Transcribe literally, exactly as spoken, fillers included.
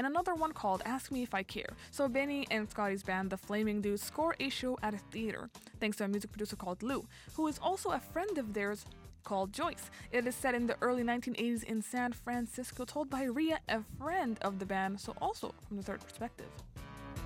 and another one called Ask Me If I Care. So Benny and Scotty's band, the Flaming Dudes, score a show at a theater, thanks to a music producer called Lou, who is also a friend of theirs called Joyce. It is set in the early nineteen eighties in San Francisco, told by Rhea, a friend of the band, so also from the third perspective.